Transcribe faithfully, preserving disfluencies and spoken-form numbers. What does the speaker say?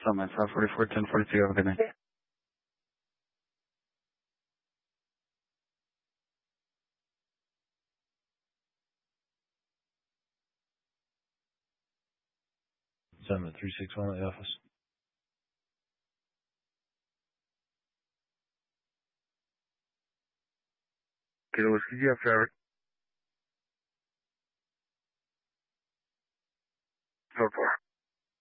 Summit, five forty-four, ten forty-two, have a good night. Summit three six one at the office. Kilo Whiskey, Jeff, driver.